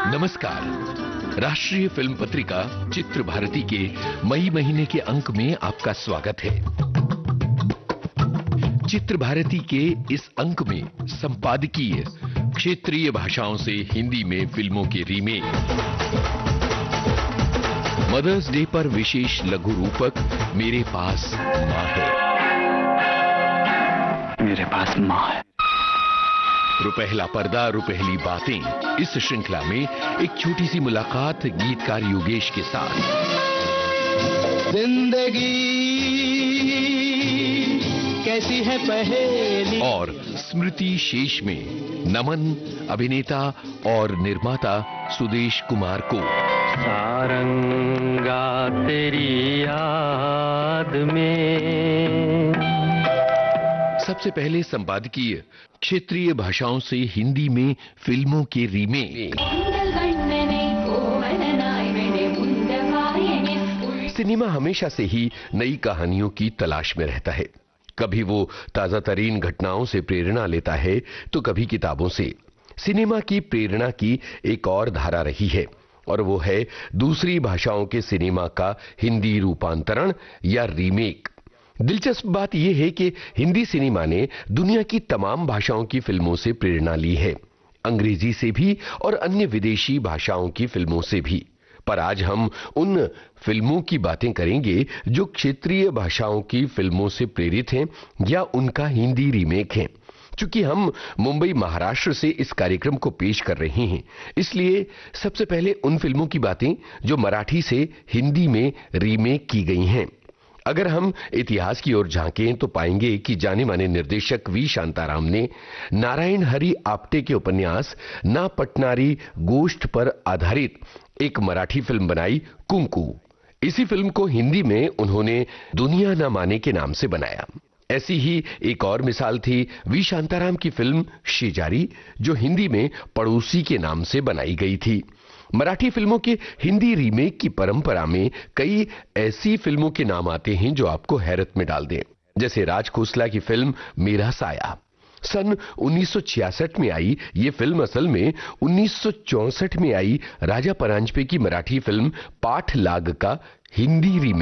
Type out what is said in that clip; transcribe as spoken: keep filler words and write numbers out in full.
नमस्कार। राष्ट्रीय फिल्म पत्रिका चित्र भारती के मई महीने के अंक में आपका स्वागत है। चित्र भारती के इस अंक में संपादकीय क्षेत्रीय भाषाओं से हिंदी में फिल्मों के रीमेक, मदर्स डे पर विशेष लघु रूपक मेरे पास माँ है। मेरे पास माँ है। रुपहला पर्दा रुपहली बातें, इस श्रृंखला में एक छोटी सी मुलाकात गीतकार योगेश के साथ। जिंदगी कैसी है पहेली। और स्मृति शेष में नमन अभिनेता और निर्माता सुदेश कुमार को। सारंगा तेरी याद में। सबसे पहले संपादकीय क्षेत्रीय भाषाओं से हिंदी में फिल्मों के रीमेक। सिनेमा हमेशा से ही नई कहानियों की तलाश में रहता है। कभी वो ताजा तरीन घटनाओं से प्रेरणा लेता है तो कभी किताबों से। सिनेमा की प्रेरणा की एक और धारा रही है और वो है दूसरी भाषाओं के सिनेमा का हिंदी रूपांतरण या रीमेक। दिलचस्प बात यह है कि हिंदी सिनेमा ने दुनिया की तमाम भाषाओं की फिल्मों से प्रेरणा ली है, अंग्रेजी से भी और अन्य विदेशी भाषाओं की फिल्मों से भी। पर आज हम उन फिल्मों की बातें करेंगे जो क्षेत्रीय भाषाओं की फिल्मों से प्रेरित हैं या उनका हिंदी रीमेक है। चूंकि हम मुंबई महाराष्ट्र से इस कार्यक्रम को पेश कर रहे हैं, इसलिए सबसे पहले उन फिल्मों की बातें जो मराठी से हिंदी में रीमेक की गई हैं। अगर हम इतिहास की ओर झांकें तो पाएंगे कि जाने माने निर्देशक वी शांताराम ने नारायण हरि आप्टे के उपन्यास ना पटनारी गोष्ठ पर आधारित एक मराठी फिल्म बनाई, कुंकू। इसी फिल्म को हिंदी में उन्होंने दुनिया ना माने के नाम से बनाया। ऐसी ही एक और मिसाल थी वी शांताराम की फिल्म शेजारी, जो हिंदी में पड़ोसी के नाम से बनाई गई थी। मराठी फिल्मों के हिंदी रीमेक की परंपरा में कई ऐसी फिल्मों के नाम आते हैं जो आपको हैरत में डाल दें, जैसे राज खोसला की फिल्म मेरा साया। सन उन्नीस सौ छियासठ में आई ये फिल्म असल में उन्नीस सौ चौसठ में आई राजा परांजपे की मराठी फिल्म पाठ लाग का हिंदी रीमेक